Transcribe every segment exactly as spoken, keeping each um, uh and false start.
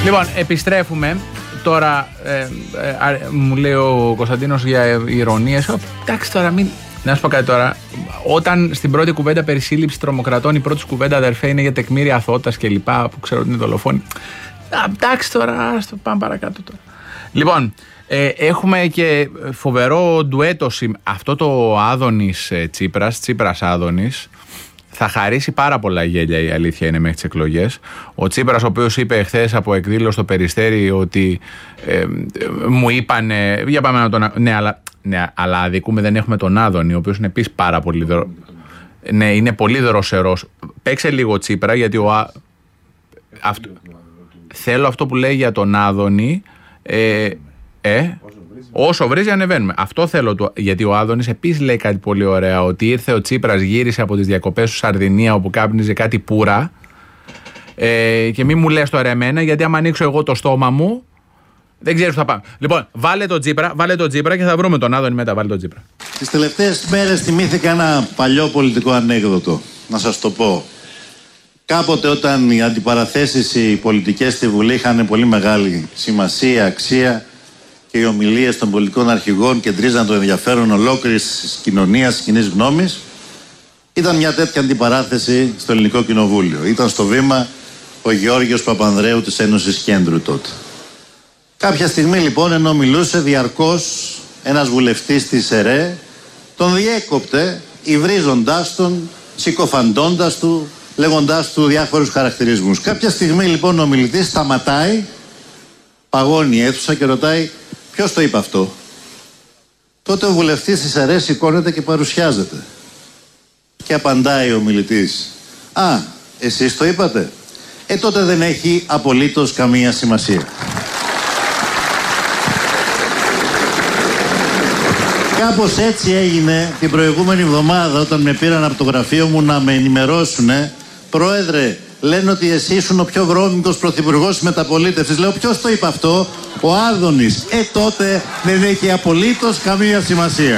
Λοιπόν, επιστρέφουμε. Τώρα ε, ε, ε, μου λέει ο Κωνσταντίνος για ηρωνίες. Εντάξει τώρα, μην... Να σου πω κάτι τώρα. Όταν στην πρώτη κουβέντα περί σύλληψης τρομοκρατών, η πρώτη κουβέντα, αδερφέ, είναι για τεκμήρια αθωότητας και λοιπά, που ξέρω ότι είναι δολοφόνοι. Εντάξει τώρα, ας το πάμε παρακάτω τώρα. Λοιπόν, ε, έχουμε και φοβερό ντουέτο. Αυτό το Άδωνης Τσίπρας, Τσίπρας Άδωνης, θα χαρίσει πάρα πολλά γέλια, η αλήθεια είναι, μέχρι τις εκλογές. Ο Τσίπρας, ο οποίος είπε εχθές από εκδήλωση στο Περιστέρι ότι ε, ε, μου είπαν. Για πάμε να τον. Ναι, αλλά, ναι, αλλά αδικούμε, δεν έχουμε τον Άδωνη, ο οποίος είναι επίσης πάρα πολύ δρο... Ναι, είναι πολύ δροσερός. Παίξε λίγο Τσίπρα, γιατί ο. Α... Αυτό... Θέλω αυτό που λέει για τον Άδωνη. Ε, ε, όσο βρίζει ανεβαίνουμε. Αυτό θέλω του, γιατί ο Άδωνης επίσης λέει κάτι πολύ ωραία, ότι ήρθε ο Τσίπρας, γύρισε από τις διακοπές του Σαρδινία όπου κάπνιζε κάτι πουρα ε, και μη μου λες τώρα εμένα, γιατί άμα ανοίξω εγώ το στόμα μου δεν ξέρεις που θα πάμε. Λοιπόν, βάλε τον Τσίπρα, βάλε τον Τσίπρα και θα βρούμε τον Άδωνη μετά. Βάλε τον Τσίπρα. Τις τελευταίες μέρες θυμήθηκα ένα παλιό πολιτικό ανέκδοτο. Να σας το πω. Κάποτε, όταν οι αντιπαραθέσεις οι πολιτικές στη Βουλή είχαν πολύ μεγάλη σημασία, αξία, και οι ομιλίες των πολιτικών αρχηγών κεντρίζαν το ενδιαφέρον ολόκληρης κοινωνίας, κοινής γνώμης, ήταν μια τέτοια αντιπαράθεση στο Ελληνικό Κοινοβούλιο. Ήταν στο βήμα ο Γεώργιος Παπανδρέου της Ένωσης Κέντρου τότε. Κάποια στιγμή λοιπόν, ενώ μιλούσε διαρκώς ένας βουλευτής της ΕΡΕ, τον διέκοπτε υβρίζοντάς τον, συκοφαντώντας του, λέγοντάς του διάφορους χαρακτηρισμούς. Κάποια στιγμή λοιπόν ο μιλητής σταματάει, παγώνει η αίθουσα και ρωτάει ποιος το είπε αυτό. Τότε ο βουλευτής της ΕΡΕ σηκώνεται και παρουσιάζεται. Και απαντάει ο μιλητής, «Α, εσείς το είπατε? Ε, τότε δεν έχει απολύτως καμία σημασία». Κάπως έτσι έγινε την προηγούμενη εβδομάδα, όταν με πήραν από το γραφείο μου να με ενημερώσουνε. «Πρόεδρε, λένε ότι εσύ ήσουν ο πιο βρώμικος πρωθυπουργός της μεταπολίτευσης». Λέω, ποιος το είπε αυτό? Ο Άδωνης. Ε, τότε δεν έχει απολύτως καμία σημασία.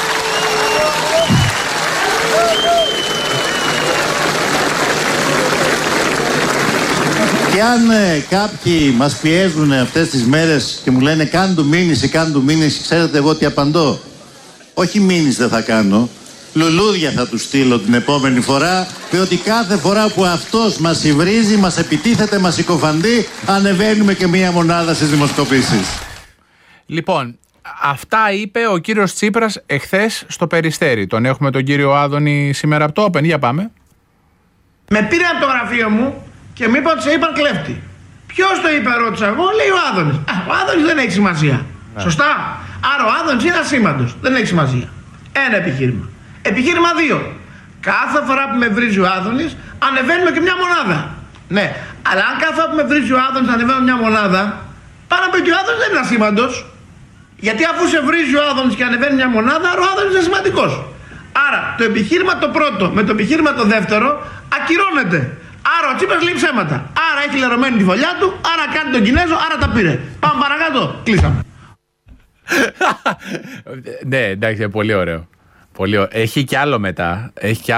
Και αν ε, κάποιοι μας πιέζουν αυτές τις μέρες και μου λένε «κάν του μήνυση, κάν του μήνυση», ξέρετε εγώ τι απαντώ? Όχι μήνυση δεν θα κάνω. Λουλούδια θα του στείλω την επόμενη φορά, διότι κάθε φορά που αυτός μας υβρίζει, μας επιτίθεται, μας συκοφαντεί, ανεβαίνουμε και μία μονάδα στις δημοσκοπήσεις. Λοιπόν, αυτά είπε ο κύριος Τσίπρας εχθές στο Περιστέρι. Τον έχουμε τον κύριο Άδωνη σήμερα από το Open. Για πάμε. Με πήρε από το γραφείο μου και μου είπα ότι σε είπαν κλέφτη. Ποιος το είπε, ρώτησα εγώ? Λέει ο Άδωνης. Α, ο Άδωνης δεν έχει σημασία. Ναι. Σωστά. Άρα ο Άδωνης είναι ασήμαντος. Δεν έχει σημασία. Ένα επιχείρημα. Επιχείρημα δύο. Κάθε φορά που με βρίζει ο Άδωνης, ανεβαίνουμε και μια μονάδα. Ναι, αλλά αν κάθε φορά που με βρίζει ο Άδωνης ανεβαίνουμε μια μονάδα, πάνω από και ο Άδωνης δεν είναι ασήμαντος. Γιατί αφού σε βρίζει ο Άδωνης και ανεβαίνει μια μονάδα, άρα ο Άδωνης είναι σημαντικός. Άρα το επιχείρημα το πρώτο με το επιχείρημα το δεύτερο ακυρώνεται. Άρα ο Τσίπρας λέει ψέματα. Άρα έχει λερωμένη τη φωλιά του, άρα κάνει τον Κινέζο, άρα τα πήρε. Πάμε παρακάτω. Κλείσαμε. Ναι, εντάξει, πολύ ωραίο. Πολύ ωραίο. Έχει κι άλλο μετά. Έχει κι άλλο.